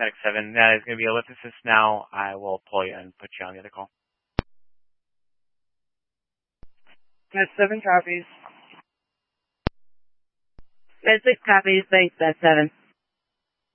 Medic 7, that is going to be a lift assist now. I will pull you and put you on the other call. Med 7 copies. Med 6 copies. Thanks, Med 7.